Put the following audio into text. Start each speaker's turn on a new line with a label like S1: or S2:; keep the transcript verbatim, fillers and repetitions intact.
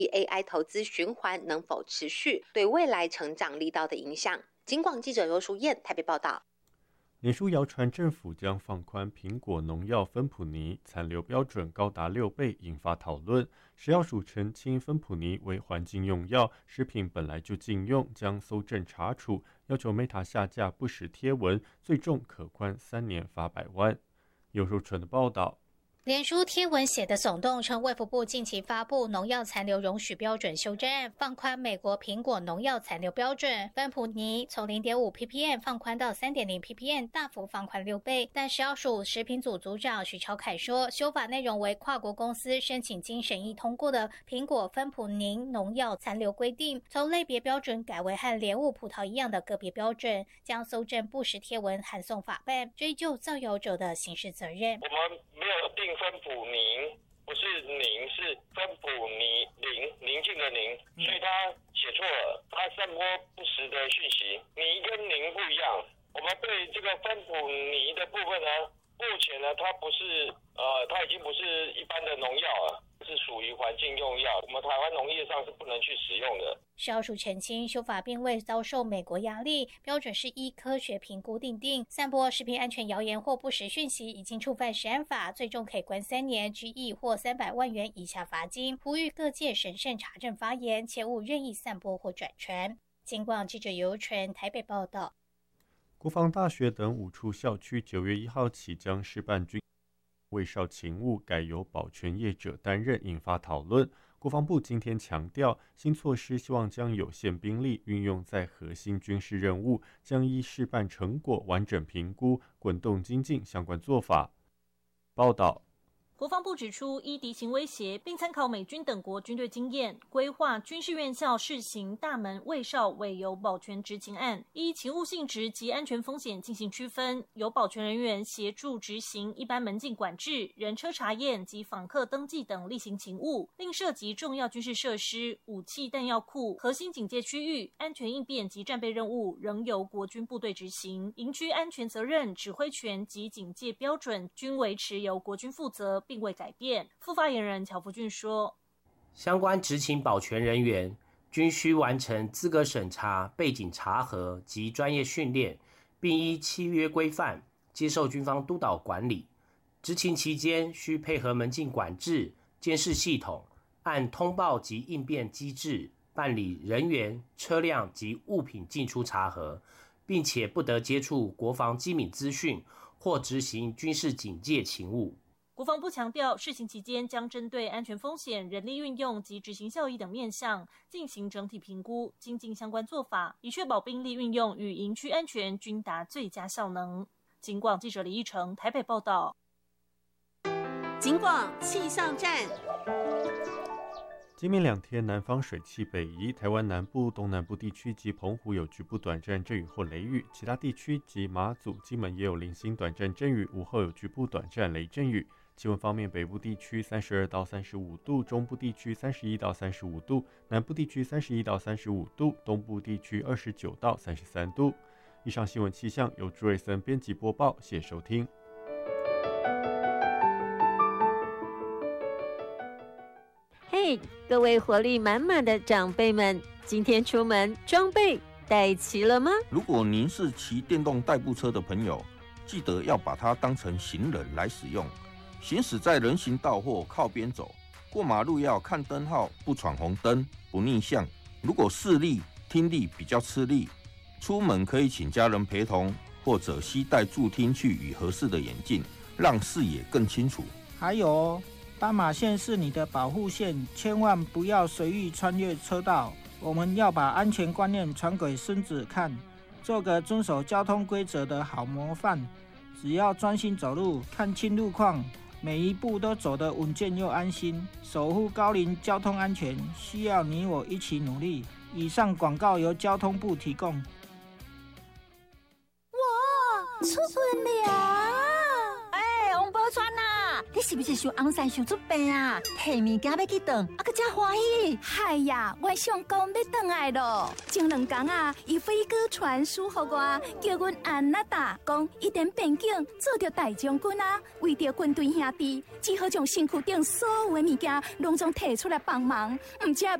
S1: A I 投资循环能否持续，对未来成长力道的影响。警广记者尤淑燕台北报道。
S2: 脸书谣传政府将放宽苹果农药芬普尼残留标准高达六倍，引发讨论。食药署澄清，芬普尼为环境用药，食品本来就禁用，将搜证查处，要求 Meta 下架不实贴文，最重可关三年，罚百万。尤淑纯的报道。
S3: 脸书贴文写的耸动，称卫福部近期发布农药残留容许标准修正案，放宽美国苹果农药残留标准，芬普尼从 零点五 ppm 放宽到 三点零 ppm， 大幅放宽六倍。但食药署食品组组长许朝凯说，修法内容为跨国公司申请经审议通过的苹果芬普尼农药残留规定，从类别标准改为和莲雾葡萄一样的个别标准，将搜证不实贴文函送法办，追究造谣者的刑事责任。
S4: 我们没有定芬普宁，不是宁，是芬普尼宁，宁静的宁，所以他写错了，他散播不实的讯息，宁跟宁不一样。我们对这个芬普尼的部分呢，目前呢，它不是呃，它已经不是一般的农药了，是属于环境用药，我们台湾农业上是不能去使用的。
S3: 食药署澄清，修法并未遭受美国压力，标准是依科学评估定定。散播食品安全谣言或不实讯息，已经触犯食安法，最重可以关三年、拘役或三百万元以下罚金。呼吁各界审慎查证发言，切勿任意散播或转传。警广记者尤纯台北报道。
S2: 国防大学等五处校区九月一号起将试办军卫哨勤务改由保全业者担任，引发讨论。国防部今天强调，新措施希望将有限兵力运用在核心军事任务，将依试办成果完整评估，滚动精进相关做法。报道。
S5: 国防部指出，依敌情威胁，并参考美军等国军队经验，规划军事院校试行大门卫哨委由保全执勤案，依勤务性质及安全风险进行区分，由保全人员协助执行一般门禁管制、人车查验及访客登记等例行勤务，另涉及重要军事设施、武器弹药库、核心警戒区域、安全应变及战备任务，仍由国军部队执行。营区安全责任、指挥权及警戒标准均维持由国军负责，并未改变。副发言人乔福俊说，
S6: 相关执勤保全人员均需完成资格审查、背景查核及专业训练，并依契约规范接受军方督导管理。执勤期间需配合门禁管制、监视系统，按通报及应变机制办理人员、车辆及物品进出查核，并且不得接触国防机密资讯或执行军事警戒勤务。
S5: 国防部强调，试行期间将针对安全风险、人力运用及执行效益等面向进行整体评估，精进相关做法，以确保兵力运用与营区安全均达最佳效能。警广记者李义成台北报道。
S7: 警广气象站。
S2: 今明两天，南方水汽北移，台湾南部、东南部地区及澎湖有局部短暂阵雨或雷雨，其他地区及马祖、金门也有零星短暂阵雨，午后有局部短暂雷阵雨。气温方面，北部地区三十二到三十五度，中部地区三十一到三十五度，南部地区三十一到三十五度，东部地区二十九到三十三度。以上新闻气象由朱瑞森编辑播报，谢谢收听。
S7: 嘿，各位活力满满的长辈们，今天出门装备带齐了吗？
S8: 如果您是骑电动代步车的朋友，记得要把它当成行人来使用。行驶在人行道或靠边走，过马路要看灯号，不闯红灯，不逆向。如果视力、听力比较吃力，出门可以请家人陪同，或者携带助听器与合适的眼镜，让视野更清楚。
S9: 还有哦，斑马线是你的保护线，千万不要随意穿越车道。我们要把安全观念传给孙子看，做个遵守交通规则的好模范。只要专心走路，看清路况，每一步都走得稳健又安心，守护高龄交通安全，需要你我一起努力。以上广告由交通部提供。
S10: 哇，出门了！
S11: 哎，王宝钏呐，
S10: 你是不是想红山想出病啊？提物件要去转，啊个真欢喜。
S11: 嗨呀，我上公要转来咯。前两天啊，伊飞鸽传书给我，叫阮安那达讲，一点边境做着大将军啊，为着军队兄弟，只好将身躯顶所有的物件拢总摕出来帮忙，唔知